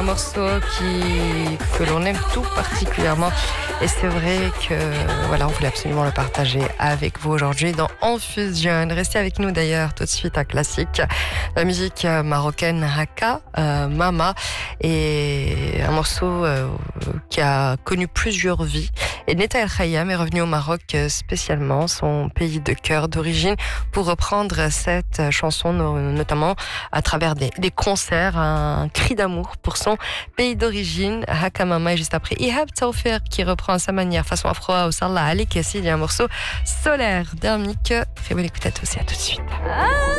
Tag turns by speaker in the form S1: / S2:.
S1: morceau que l'on aime tout particulièrement. Et c'est vrai que voilà, on voulait absolument le partager avec vous aujourd'hui dans Infusion. Restez avec nous d'ailleurs tout de suite, un classique. La musique marocaine Haka, Mama, et un morceau qui a connu plusieurs vies. Et Neta El Khayyam est revenu au Maroc spécialement, son pays de cœur d'origine, pour reprendre cette chanson, notamment à travers des concerts, un cri d'amour pour son pays d'origine, Haka Mama. Et juste après, Ihab Tawfiq qui reprend à sa manière, façon afro au Salah Ali Kassi, il y a un morceau solaire d'Hermique. Très bonne écoute à tous et à tout de suite.